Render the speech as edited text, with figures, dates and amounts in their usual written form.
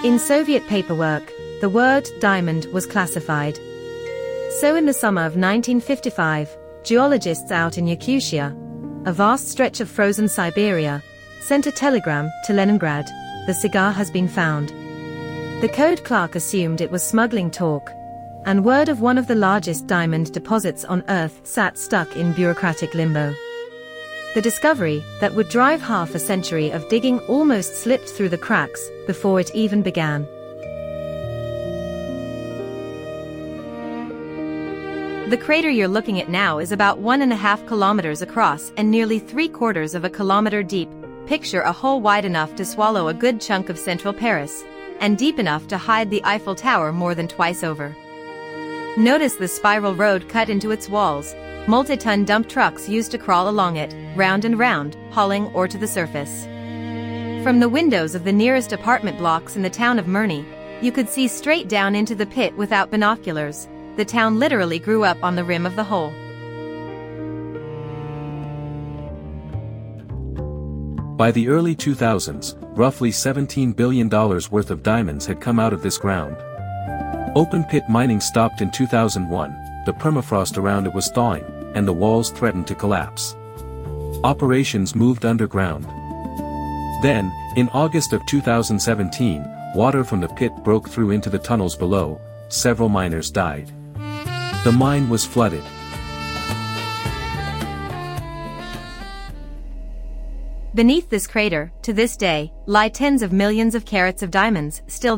In Soviet paperwork, the word diamond was classified. So in the summer of 1955, geologists out in Yakutia, a vast stretch of frozen Siberia, sent a telegram to Leningrad: the cigar has been found. The code clerk assumed it was smuggling talk, and word of one of the largest diamond deposits on Earth sat stuck in bureaucratic limbo. The discovery that would drive half a century of digging almost slipped through the cracks before it even began. The crater you're looking at now is about 1.5 kilometers across and nearly 3/4 of a kilometer deep. Picture a hole wide enough to swallow a good chunk of central Paris, and deep enough to hide the Eiffel Tower more than twice over. Notice the spiral road cut into its walls. Multi-ton dump trucks used to crawl along it, round and round, hauling ore to the surface. From the windows of the nearest apartment blocks in the town of Mirny, you could see straight down into the pit without binoculars. The town literally grew up on the rim of the hole. By the early 2000s, roughly $17 billion worth of diamonds had come out of this ground. Open-pit mining stopped in 2001, the permafrost around it was thawing, and the walls threatened to collapse. Operations moved underground. Then, in August of 2017, water from the pit broke through into the tunnels below. Several miners died. The mine was flooded. Beneath this crater, to this day, lie tens of millions of carats of diamonds, still